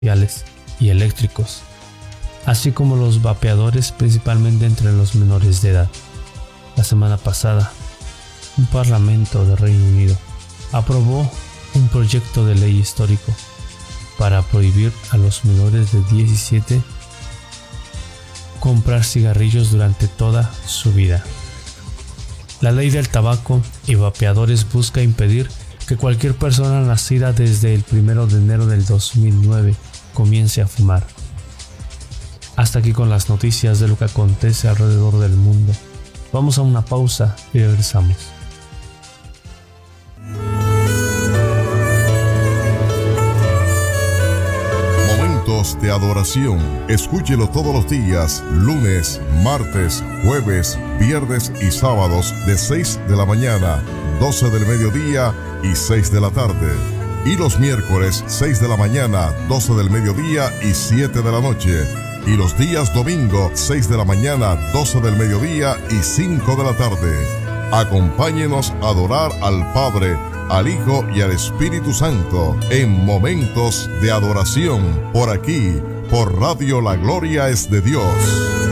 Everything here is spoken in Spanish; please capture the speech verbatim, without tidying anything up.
artificiales y eléctricos, así como los vapeadores, principalmente entre los menores de edad. La semana pasada, un parlamento de Reino Unido aprobó un proyecto de ley histórico para prohibir a los menores de diecisiete comprar cigarrillos durante toda su vida. La ley del tabaco y vapeadores busca impedir que cualquier persona nacida desde el primero de enero del dos mil nueve comience a fumar. Hasta aquí con las noticias de lo que acontece alrededor del mundo. Vamos a una pausa y regresamos. Momentos de adoración. Escúchelo todos los días, lunes, martes, jueves, viernes y sábados de seis de la mañana, doce del mediodía y seis de la tarde. Y los miércoles seis de la mañana, doce del mediodía y siete de la noche. Y los días domingo, seis de la mañana, doce del mediodía y cinco de la tarde. Acompáñenos a adorar al Padre, al Hijo y al Espíritu Santo en Momentos de Adoración, por aquí, por Radio La Gloria es de Dios.